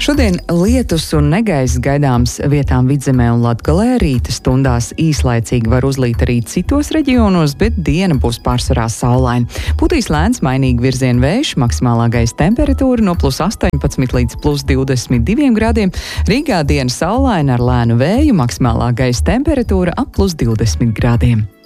Šodien lietus un negaiss gaidāms vietām Vidzemē un Latgalē. Rīta stundās īslaicīgi var uzlīt arī citos reģionos, bet diena būs pārsvarā saulaina. Putīs lēns mainīgi virziena vējš, maksimālā gaisa temperatūra no +18 līdz +22 grādiem. Rīgā diena saulaina ar lēnu vēju, maksimālā gaisa temperatūra ap +20 grādiem.